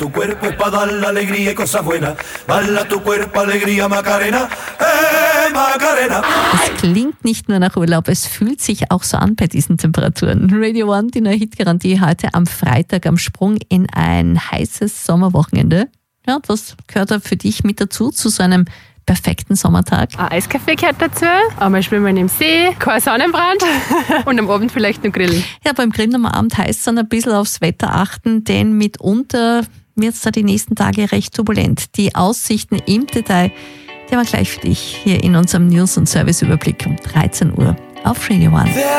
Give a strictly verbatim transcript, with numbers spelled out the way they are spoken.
Tu cuerpo es pa' dar la alegría y cosas buenas. Bala tu cuerpo, alegría, Macarena. Hey, Macarena. Es klingt nicht nur nach Urlaub, es fühlt sich auch so an bei diesen Temperaturen. Radio One, die neue Hitgarantie heute am Freitag am Sprung in ein heißes Sommerwochenende. Ja, und was gehört da für dich mit dazu, zu so einem perfekten Sommertag? Ein Eiskaffee gehört dazu, einmal schwimmen im See, kein Sonnenbrand und am Abend vielleicht noch grillen. Ja, beim Grillen am Abend heißt es dann ein bisschen aufs Wetter achten, denn mitunter wird es da die nächsten Tage recht turbulent. Die Aussichten im Detail, die haben wir gleich für dich hier in unserem News- und Serviceüberblick um dreizehn Uhr auf Radio One.